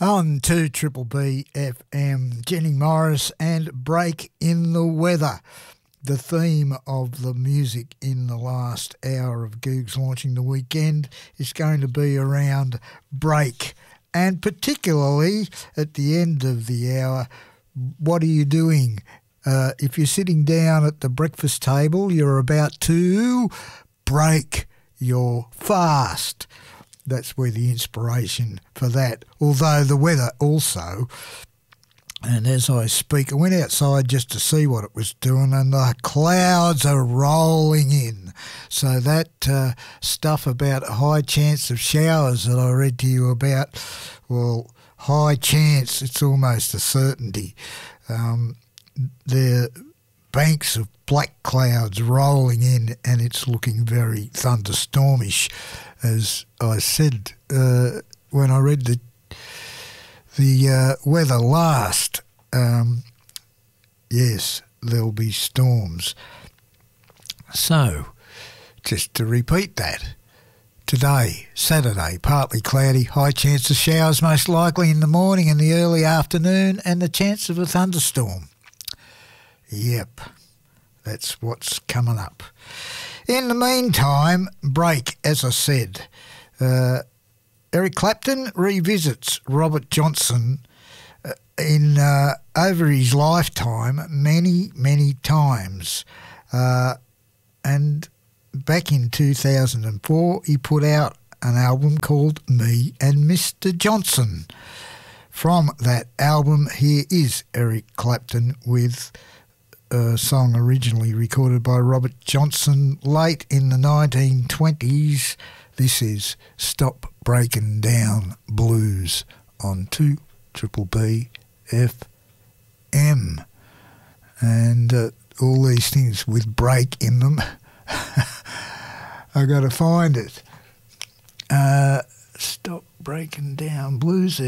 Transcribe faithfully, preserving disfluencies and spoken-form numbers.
On to Triple B F M, Jenny Morris and Break in the Weather. The theme of the music in the last hour of Googs Launching the Weekend is going to be around break, and particularly at the end of the hour, what are you doing? Uh, if you're sitting down at the breakfast table, you're about to break your fast. That's where the inspiration for that, although the weather also, and as I speak, I went outside just to see what it was doing, and the clouds are rolling in. So that uh, stuff about a high chance of showers that I read to you about, well, high chance, it's almost a certainty. Um, the banks of black clouds rolling in, and it's looking very thunderstormish. As I said uh, when I read the the uh, weather last, um, yes, there'll be storms. So, just to repeat that, today, Saturday, partly cloudy, high chance of showers most likely in the morning and the early afternoon, and the chance of a thunderstorm. Yep, that's what's coming up. In the meantime, break, as I said. Uh, Eric Clapton revisits Robert Johnson uh, in uh, over his lifetime many, many times. Uh, and back in two thousand four, he put out an album called Me and Mister Johnson. From that album, here is Eric Clapton with a song originally recorded by Robert Johnson late in the nineteen twenties. This is Stop Breaking Down Blues on two Triple B F M. And uh, all these things with break in them, I got to find it. Uh, Stop Breaking Down Blues.